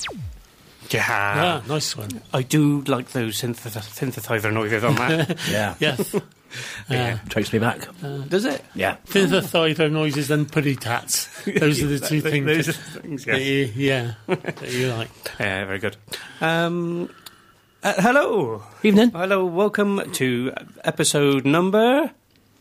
Yeah, nice one. I do like those synthesizer noises on that. Yeah. Yeah. Takes me back. Does it? Yeah. Synthesizer noises and putty tats. Those are the two things. Those are the things, yes. That you like. Yeah, very good. Hello. Evening. Hello, welcome to episode number...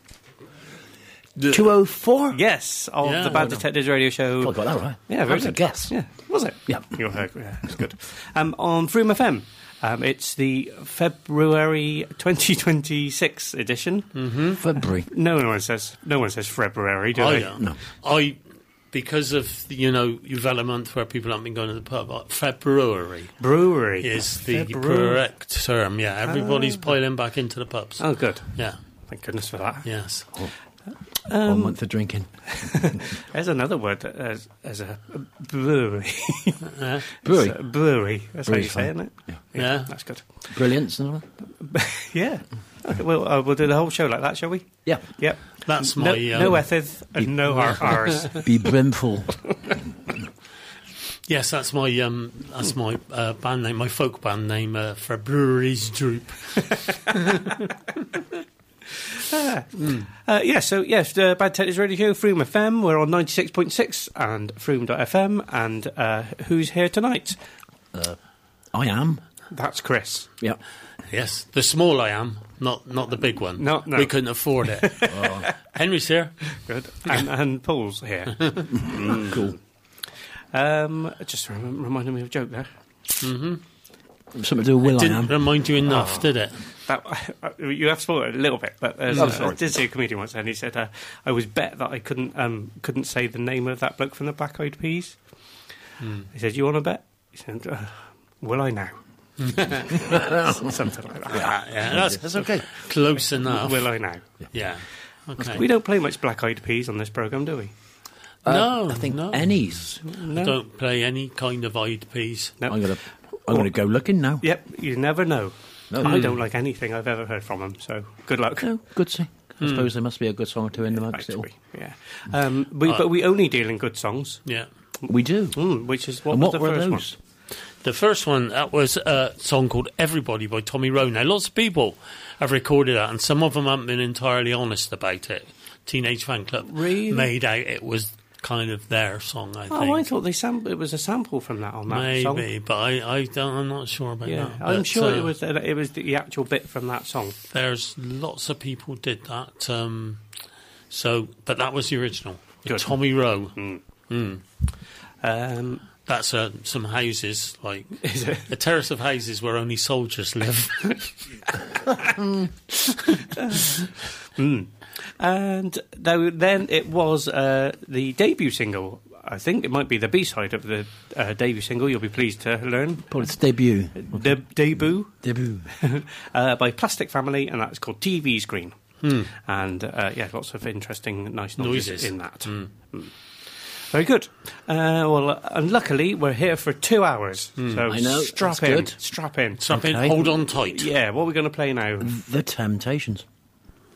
204? Yes, of Yeah, the Bad Detectives radio show. I got that right. Yeah, That very was a good. guess. Yeah, was it? Yeah. Yeah, it's good. On Froome FM, it's the February 2026 edition. Mm-hmm. February. No one says February, do they? No. Because of you've had a month where people haven't been going to the pub. February Brewery is the February. correct term. Yeah, everybody's piling back into the pubs. Oh, good. Yeah. Thank goodness for that. Yes. 1 month of drinking. There's another word as a brewery. Brewery. It's a brewery. That's how you Brewery's say it, fine. isn't it? Yeah. That's good. Brilliance and all that. Yeah. Okay, well, we'll do the whole show like that, shall we? Yeah. Yep. That's my... No ethith and no R's. Be brimful. Yes, that's my band name, my folk band name, February's Droop. The Bad Detectives Radio Show, Froome FM. We're on 96.6 and Froome.fm. And who's here tonight? I am. That's Chris. Yeah. Yes, the small I am, not the big one. No. We couldn't afford it. Henry's here. Good. And Paul's here. Cool. Just reminded me of a joke there. Mm-hmm. Something to do with Will I Didn't am. remind you enough, did it? You have spoiled it a little bit, but I did see a comedian once, and he said, "I was bet that I couldn't say the name of that bloke from the Black Eyed Peas." He said, "You want to bet?" He said, "Will I now?" Something like that. Yeah, That's okay. close enough. Will I now? Yeah. Okay. We don't play much Black Eyed Peas on this programme, do we? No, I think no. Ennies. No. Don't play any kind of eyed peas. No. I'm gonna go looking now. Yep, you never know. No. I don't like anything I've ever heard from him, so good luck. No, good sing. I suppose there must be a good song or two in the amongst it all. Yeah. But we only deal in good songs, Yeah. We do. which is And was what the were first those? The first one, that was a song called Everybody by Tommy Rowe. Now, lots of people have recorded that, and some of them haven't been entirely honest about it. Teenage Fan Club Really? made out it was kind of their song, I think. Oh, I thought it was a sample from that on that Maybe, song. but I'm not sure about Yeah, that. I'm But, sure it was the actual bit from that song. There's lots of people did that. But that was the original. Good. Tommy Rowe. That's some houses, like Is it? a terrace of houses where only soldiers live. And then it was the debut single. I think it might be the B-side of the debut single. You'll be pleased to learn. Probably its debut. Debut Debut. by Plastic Family, and that's called TV Screen. And lots of interesting, nice noises in that. Very good. And luckily we're here for 2 hours. So I know, strap that's in. good. Strap in. Strap in, Okay. hold on tight. Yeah, what are we going to play now? The Temptations.